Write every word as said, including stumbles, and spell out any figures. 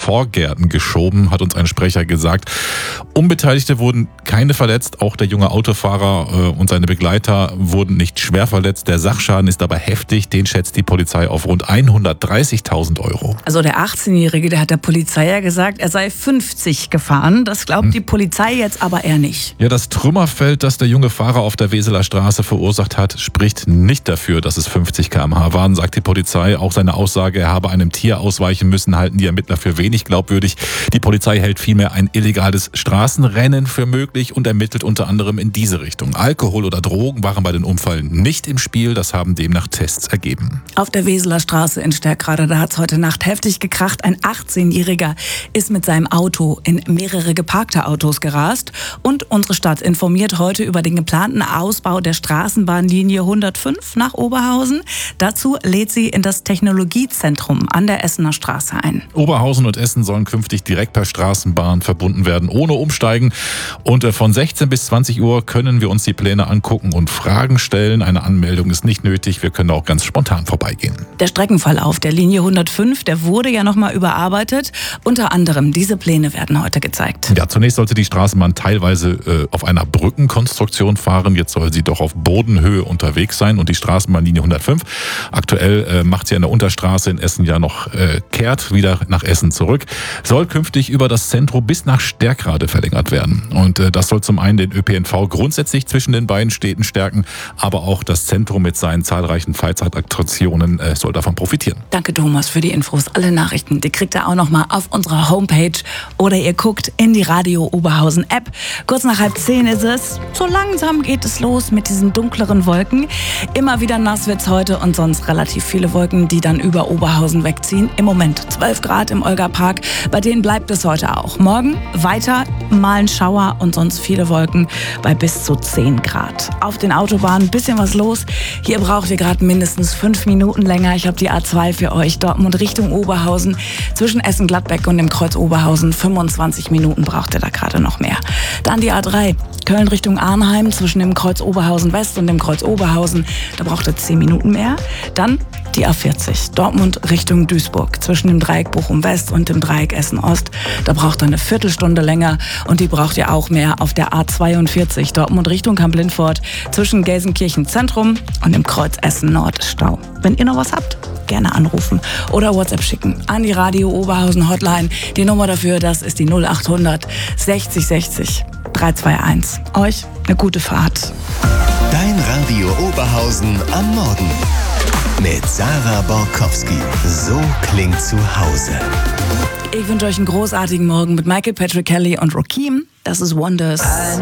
Vorgärten geschoben, hat uns ein Sprecher gesagt. Unbeteiligte wurden keine verletzt, auch der junge Autofahrer äh, und seine Begleiter wurden nicht schwer verletzt. Der Sachschaden ist aber heftig, den schätzt die Polizei auf rund hundertdreißigtausend Euro. Also der achtzehnjährige, der hat der Polizei ja gesagt, er sei fünfzig gefahren. Das glaubt hm. die Polizei jetzt aber eher nicht. Ja, das Trümmerfeld, das der junge Fahrer auf der Weseler Straße verursacht hat, spricht nicht dafür, dass es fünfzig Kilometer pro Stunde waren, sagt die Polizei. Auch seine Aussage, er habe einem Tier ausweichen müssen, halten die Ermittler für wenig glaubwürdig. Die Polizei hält vielmehr ein illegales Straßenrennen für möglich und ermittelt unter anderem in diese Richtung. Alkohol oder Drogen waren bei den Unfällen nicht im Spiel, das haben demnach Tests ergeben. Auf der Weseler Straße in Stärkrade, da hat es heute Nacht heftig gekracht. Ein achtzehnjähriger ist mit seinem Auto in mehrere geparkte Autos gerast. Und unsere Stadt informiert heute über den geplanten Ausbau der Straßenbahnlinie hundertfünf nach Oberhausen. Dazu lädt sie in das Technologiezentrum an der Essener Straße ein. Oberhausen und Essen sollen künftig direkt per Straßenbahn verbunden werden, ohne Umsteigen. Und von sechzehn bis zwanzig Uhr können wir uns die Pläne angucken und Fragen stellen. Eine Anmeldung ist nicht nötig, wir können auch ganz spontan vorbeigehen. Der Streckenverlauf der Linie hundertfünf, der wurde ja nochmal überarbeitet. Unter anderem diese Pläne werden heute gezeigt. Ja, zunächst sollte die Straßenbahn teilweise äh, auf einer Brückenkonstruktion fahren. Jetzt soll sie doch auf Bodenhöhe unterwegs sein. Und die Straßenbahnlinie hundertfünf, aktuell äh, macht sie an der Unterstraße in Essen ja noch äh, kehrt wieder nach Essen zurück, soll künftig über das Zentrum bis nach Stärkrade verlängert werden. Und äh, das soll zum einen den Ö P N V grundsätzlich zwischen den beiden Städten stärken, aber auch das Zentrum mit seinen zahlreichen Freizeitattraktionen äh, soll davon profitieren. Danke Thomas für die Infos. Alle Nachrichten, die kriegt ihr auch nochmal auf unserer Homepage oder ihr guckt in die Radio Oberhausen App. Kurz nach halb zehn ist es. So langsam geht es los mit diesen dunkleren Wolken. Immer wieder nass wird's heute und sonst relativ viele Wolken, die dann über Oberhausen wegziehen. Im Moment zwölf Grad im Olga-Park. Bei denen bleibt es heute auch. Morgen weiter mal ein Schauer und sonst viele Wolken bei bis zu zehn Grad. Auf den Autobahnen ein bisschen was los. Hier braucht ihr gerade mindestens fünf Minuten länger. Ich habe die A zwei für euch. Dortmund Richtung Oberhausen. Zwischen Essen-Gladbeck und dem Kreuz Oberhausen. fünfundzwanzig Minuten braucht ihr da gerade noch mehr. Dann die A drei. Köln Richtung Arnheim. Zwischen dem Kreuz Oberhausen West und dem Kreuz Oberhausen. Da braucht ihr zehn Minuten mehr. Dann die A vierzig. Dortmund Richtung Duisburg. Zwischen dem Dreieck Bochum West und dem Dreieck Essen Ost. Da braucht ihr eine Viertelstunde länger. Und die braucht ihr auch mehr auf der A zweiundvierzig. Dortmund Richtung Kamp-Lindfort. Zwischen Gelsenkirchen Zentrum und dem Kreuz Essen Nord Stau. Wenn ihr noch was habt, gerne anrufen oder WhatsApp schicken an die Radio Oberhausen Hotline. Die Nummer dafür, das ist die null achthundert sechzig sechzig dreihundertzweiundundzwanzig. Euch eine gute Fahrt. Dein Radio Oberhausen am Morgen. Mit Sarah Borkowski. So klingt zu Hause. Ich wünsche euch einen großartigen Morgen mit Michael Patrick Kelly und Rakim. Das ist Wonders.